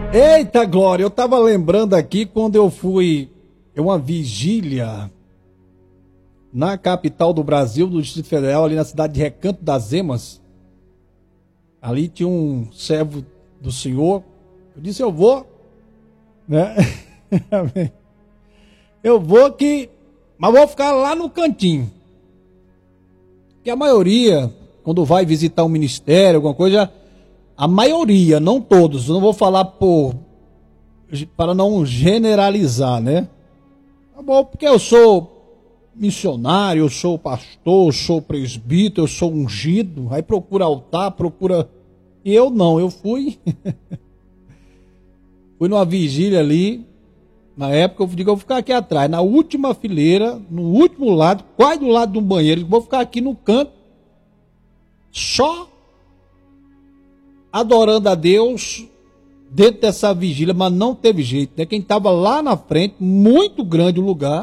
Eita glória, eu tava lembrando aqui quando eu fui uma vigília na capital do Brasil, do Distrito Federal, ali na cidade de Recanto das Emas. Ali tinha um servo do Senhor. Eu disse, eu vou, né? Eu vou mas vou ficar lá no cantinho. Porque a maioria, quando vai visitar um ministério, alguma coisa, a maioria, não todos, eu não vou falar para não generalizar, né? Tá bom, porque eu sou missionário, eu sou pastor, eu sou presbítero, eu sou ungido, aí procura altar, E eu não, eu fui numa vigília ali, na época eu digo, eu vou ficar aqui atrás, na última fileira, no último lado, quase do lado do banheiro, vou ficar aqui no canto, só adorando a Deus dentro dessa vigília, mas não teve jeito, né? Quem estava lá na frente, muito grande o lugar,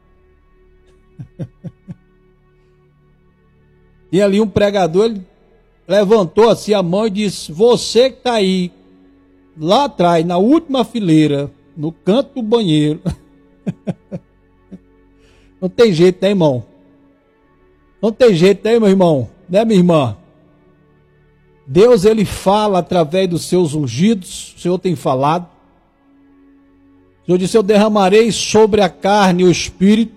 e ali um pregador, ele levantou assim a mão e disse, você que está aí, lá atrás, na última fileira, no canto do banheiro, não tem jeito, né, irmão? Não tem jeito, né, meu irmão? Né, minha irmã? Deus, ele fala através dos seus ungidos, o Senhor tem falado. O Senhor disse, eu derramarei sobre a carne o Espírito,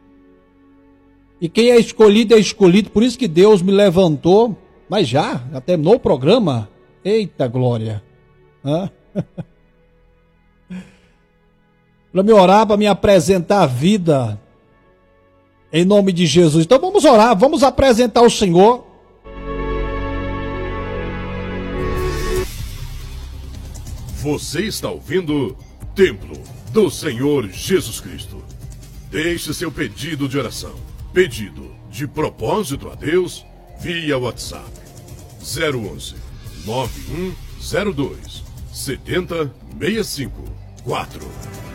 e quem é escolhido, por isso que Deus me levantou, mas já terminou o programa? Eita glória! Para me orar, para me apresentar a vida, em nome de Jesus. Então vamos orar, vamos apresentar o Senhor. Você está ouvindo Templo do Senhor Jesus Cristo. Deixe seu pedido de oração, pedido de propósito a Deus, via WhatsApp 011 9102 7065 4.